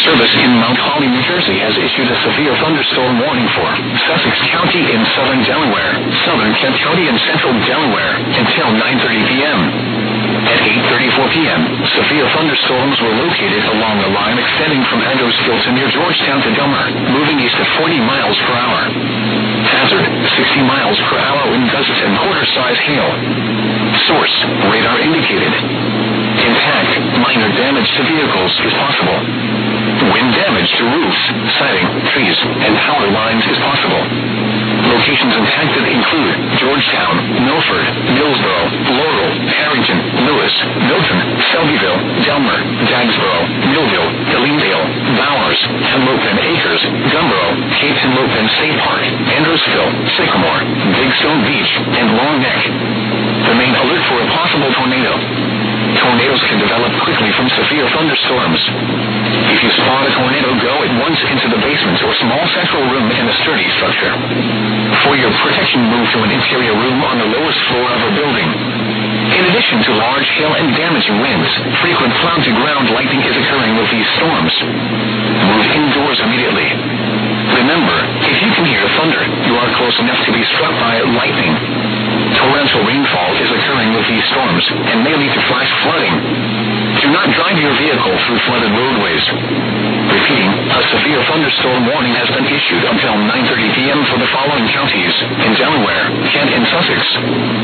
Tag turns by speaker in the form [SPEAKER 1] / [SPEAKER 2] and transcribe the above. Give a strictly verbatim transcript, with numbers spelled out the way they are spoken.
[SPEAKER 1] Service in Mount Holly, New Jersey has issued a severe thunderstorm warning for Sussex County in southern Delaware, southern Kent County and central Delaware until nine thirty p.m. At eight thirty-four p.m., severe thunderstorms were located along a line extending from Androsville to near Georgetown to Dummer, moving east at forty miles per hour. Hazard, sixty miles per hour wind gusts and quarter-size hail. Source, radar indicated. Impact, minor damage to vehicles is possible. Wind damage to roofs, siding, trees, and power lines is possible. Locations impacted include Georgetown, Milford, Millsboro, Laurel, Harrington, Lewis, Milton, Selbyville, Delmer, Dagsboro, Millville, Dillingdale, Bowers, Henlopen Acres, Gumboro, Cape Henlopen State Park, Androsville, Sycamore, Big Stone Beach, and Long Neck. Remain alert for a possible tornado. Tornadoes can develop quickly from severe thunderstorms. If you spot a tornado, go at once into the basement or small central room in a sturdy structure. For your protection, move to an interior room on the lowest floor of a building. In addition to large hail and damaging winds, frequent cloud-to-ground lightning is occurring with these storms. Move indoors immediately. Remember, if you can hear thunder, you are close enough to be struck by lightning. Torrential rainfall is occurring with these storms and may lead to flash flooding. Do not drive your vehicle through flooded roadways. Repeating, a severe thunderstorm warning has been issued until nine thirty p.m. for the following counties in Delaware, Kent, and Sussex.